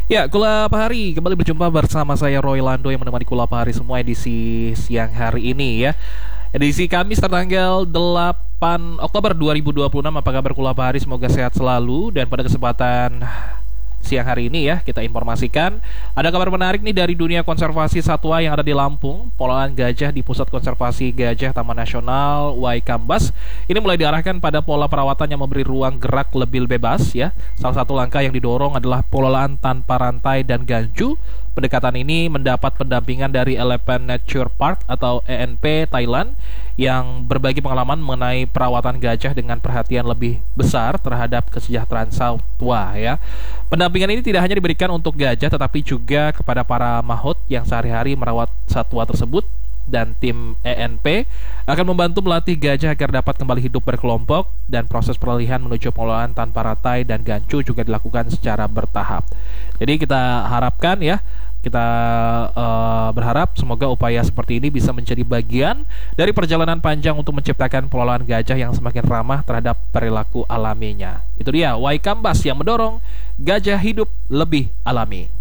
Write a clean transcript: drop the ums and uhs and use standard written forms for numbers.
Ya, Kula Pahari kembali berjumpa bersama saya Roy Lando yang menemani Kula Pahari semua edisi siang hari ini ya. Edisi Kamis tertanggal 8 Oktober 2026. Apa kabar Kula Pahari? Semoga sehat selalu. Dan pada kesempatan siang hari ini ya, kita informasikan ada kabar menarik nih dari dunia konservasi satwa yang ada di Lampung. Pololaan gajah di Pusat Konservasi Gajah Taman Nasional Waikambas ini mulai diarahkan pada pola perawatan yang memberi ruang gerak lebih bebas ya. Salah satu langkah yang didorong adalah pololaan tanpa rantai dan gancu. Pendekatan ini mendapat pendampingan dari Elephant Nature Park atau ENP Thailand yang berbagi pengalaman mengenai perawatan gajah dengan perhatian lebih besar terhadap kesejahteraan satwa ya. Pendampingan ini tidak hanya diberikan untuk gajah tetapi juga kepada para mahot yang sehari-hari merawat satwa tersebut, dan tim ENP akan membantu melatih gajah agar dapat kembali hidup berkelompok, dan proses peralihan menuju pengolahan tanpa rantai dan gancu juga dilakukan secara bertahap. Jadi kita harapkan ya, kita berharap semoga upaya seperti ini bisa menjadi bagian dari perjalanan panjang untuk menciptakan pengolahan gajah yang semakin ramah terhadap perilaku alaminya. Itu dia Waikambas yang mendorong gajah hidup lebih alami.